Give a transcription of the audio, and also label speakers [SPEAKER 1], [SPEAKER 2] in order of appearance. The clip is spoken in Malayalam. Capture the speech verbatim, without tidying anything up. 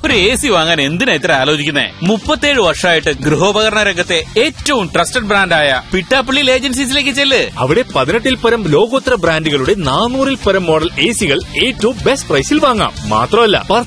[SPEAKER 1] ഒരു എ സി വാങ്ങാൻ എന്തിനാ ഇത്ര ആലോചിക്കുന്നേ? മുപ്പത്തേഴ് വർഷമായിട്ട് ഗൃഹോപകരണ രംഗത്തെ ഏറ്റവും ട്രസ്റ്റഡ് ബ്രാൻഡായ പിട്ടാപ്പള്ളി ഏജൻസീസിലേക്ക് ചെല്ല്.
[SPEAKER 2] അവിടെ പതിനെട്ടിൽ പരം ലോകോത്തര ബ്രാൻഡുകളുടെ നാനൂറിൽ പരം മോഡൽ എ സികൾ ഏറ്റവും ബെസ്റ്റ് പ്രൈസിൽ വാങ്ങാം. മാത്രമല്ല